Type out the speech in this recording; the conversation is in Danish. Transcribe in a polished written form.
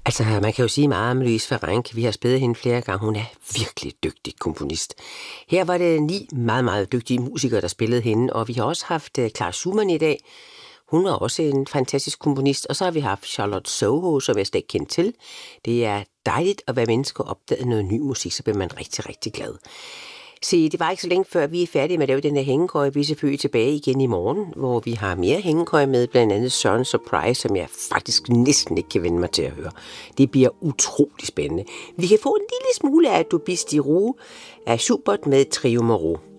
Altså, man kan jo sige meget om Louise Ferenc. Vi har spillet hende flere gange. Hun er virkelig dygtig komponist. Her var det 9 meget, meget dygtige musikere, der spillede hende, og vi har også haft Clara Schumann i dag. Hun er også en fantastisk komponist, og så har vi haft Charlotte Soho, som jeg slet ikke kendte til. Det er dejligt at være menneske og opdage noget ny musik, så bliver man rigtig, rigtig glad. Se, det var ikke så længe før vi er færdige med at lave den her hængekøje. Vi er selvfølgelig tilbage igen i morgen, hvor vi har mere hængekøje med, blandt andet Søren Surprise, som jeg faktisk næsten ikke kan vende mig til at høre. Det bliver utrolig spændende. Vi kan få en lille smule af Du bist die Ruhe af Schubert med Trio Moreau.